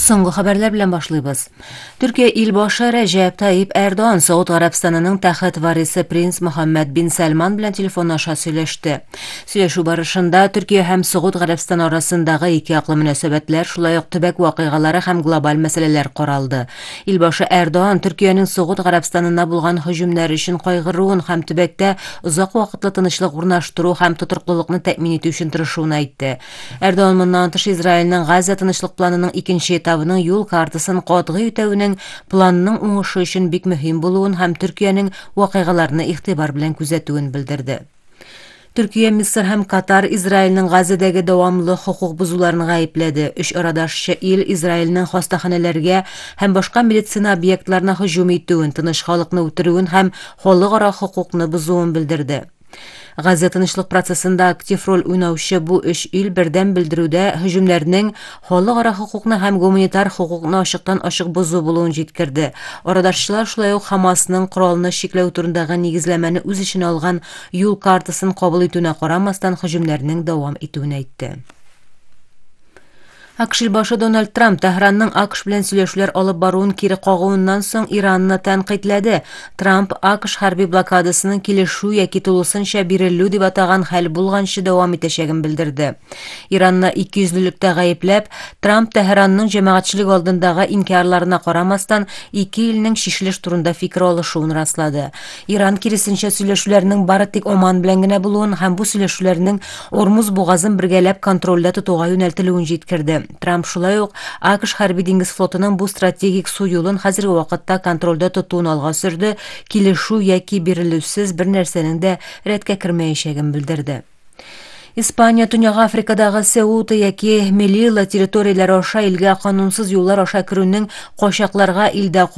Соңгы хәбәрләр белән башлыйбыз. Төркия илбашы Рәҗәп Таyyip Эрдоğan Сауд Гарәбстанының тәхет варисы принц Мөхәммәд бин Сәлман белән телефон аша сөйләште. Сөйләшү барышында Төркия һәм Сауд Гарәбстан арасындагы ике яклы мөнәсәбәтләр, шулай ук төбәк вакыйгалары һәм глобаль мәсьәләләр каралды. Илбашы Эрдоğan Төркиянең Сауд Гарәбстанына булган һөҗүмнәр өчен кайгыруын һәм төбәктә озак вакытлы тынычлык урнаштыру һәм тотрыклылыкны тәэмин итү өчен тырышуын әйтте. Эрдоğan моннан тыш Израильнең Газа тынычлык планының икенче этабының юл картасын катгый үтәүнең планның уңышы өчен бик мөһим булуын һәм Төркиянең вакыйгаларны игътибар белән күзәтүен белдерде. Төркия, Мисыр һәм Катар Израильнең Газадагы дәвамлы хукук бузуларын гаепләде. Өч арадашчы ил Израильнең хастаханәләргә һәм башка медицина объектларына һөҗүм итүен, тыныч халыкны үтерүен һәм халыкара хукукны бузуын белдерде. Газа тынычлык процессында актив роль уйнаучы бу өч ил бердәм белдерүдә һөҗүмнәрнең халыкара хукукны һәм гуманитар хукукны ачыктан-ачык бузу булуын җиткерде. Арадашчылар шулай ук Хамасның коралны чикләү турындагы нигезләмәне үз иченә алган юл картасын кабул итүенә карамастан һөҗүмнәрнең дәвам итүен әйтте. АКШ башы Дональд Трамп Тәһранның АКШ белән сөйләшүләр алып баруын кире кагуыннан соң Иранны тәнкыйтьләде. Трамп АКШ хәрби блокадасының килешү яки тулысынча бирелү дип атаган хәл булганчы дәвам итәчәген белдерде. Иранны икейөзлелектә гаепләп, Трамп Тәһранның җәмәгатьчелек алдындагы инкарларына карамастан ике илнең шишлеш турында фикер алышуын раслады. Иран киресенчә сөйләшүләрнең бары тик Оман белән генә булуын һәм бу сөйләшүләрнең Ормуз бугазын бергәләп контрольдә тотуга юнәлтелүен җиткерде. Трамп шулай ук АКШ хәрби диңгез флотының бу стратегик су юлын хәзерге вакытта контрольдә тотуын алга сөрде, килешү яки бирелүсез бер нәрсәнең дә рәткә кермәячәген белдерде. Испания Төньяк Африкадагы Сеута яки Мелилла территорияләре аша илгә канунсыз юллар аша керүнең качакларга илдә